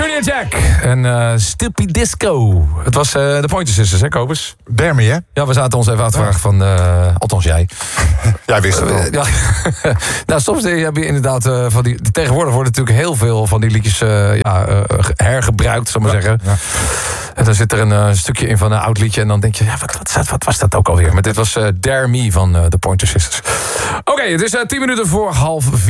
Junior Jack en Stupid Disco. Het was de Pointer Sisters, hè, Kobus? Dermy, hè? Ja, we zaten ons even aan te vragen van... althans, jij. Jij wist het wel. Ja. Nou, soms heb je inderdaad van die... Tegenwoordig worden natuurlijk heel veel van die liedjes hergebruikt, zal ik maar zeggen. Ja. En dan zit er een stukje in van een oud liedje... en dan denk je, ja, wat was dat ook alweer? Maar dit was Dare Me van de Pointer Sisters. Oké, het is 10 minuten voor 3:30.